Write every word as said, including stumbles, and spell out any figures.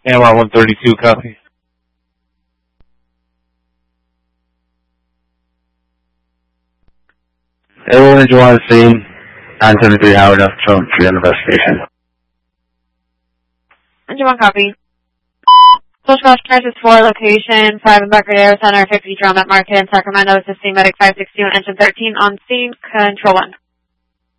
A M R one thirty-two, copy. Everyone that you want to see, nine seventy-three Howard F. Trump, free investigation. Engine one, copy. Social Call Crisis four, location five Embarcadero Center, fifty Drum at Market in Sacramento, assisting Medic five sixty-one, Engine thirteen on scene, Control one.